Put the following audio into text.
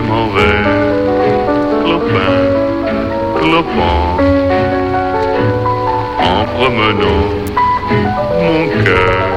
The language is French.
m'en vais, clopin, clopant, en promenant mon cœur